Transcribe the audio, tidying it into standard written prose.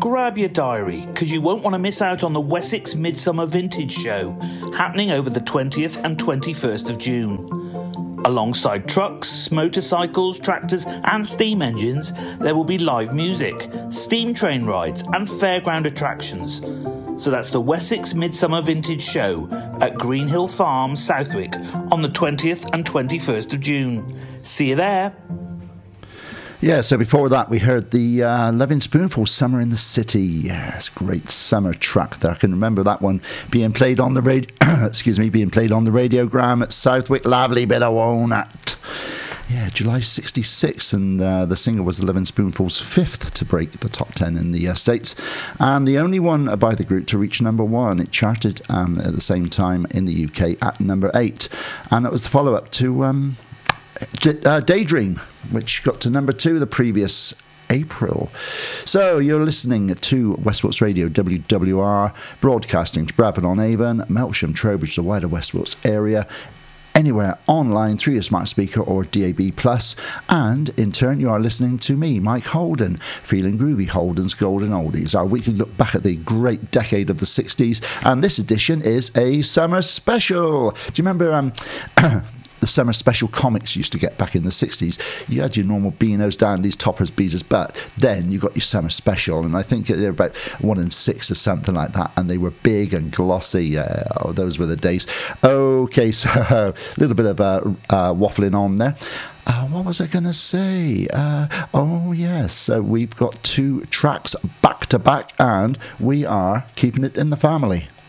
grab your diary, because you won't want to miss out on the Wessex Midsummer Vintage Show, happening over the 20th and 21st of June. Alongside trucks, motorcycles, tractors and steam engines, there will be live music, steam train rides and fairground attractions. So that's the Wessex Midsummer Vintage Show at Greenhill Farm, Southwick, on the 20th and 21st of June. See you there. Yeah, so before that we heard the Loving Spoonful, Summer in the City. Yes, great summer track there. I can remember that one being played on the being played on the radiogram at Southwick. Lovely bit of walnut. Yeah, July 66, and the singer was the Loving Spoonful's fifth to break the top 10 in the States, and the only one by the group to reach number one. It charted at the same time in the UK at number 8, and it was the follow-up to Daydream, which got to number 2 the previous April. So you're listening to Westwatch Radio, WWR, broadcasting to Bradford-on-Avon, Melksham, Trowbridge, the wider Westwatch area, anywhere online through your smart speaker or DAB+, and in turn you are listening to me, Mike Holden, Feeling Groovy, Holden's Golden Oldies, our weekly look back at the great decade of the 60s, and this edition is a summer special. Do you remember the summer special comics you used to get back in the 60s? You had your normal Beanos, Dandies, Toppers, Beezers, but then you got your summer special, and I think they're about 1 in 6 or something like that, and they were big and glossy. Those were the days. Okay, so a little bit of waffling on there. What was I going to say? Oh, yes, we've got 2 tracks back to back, and we are keeping it in the family.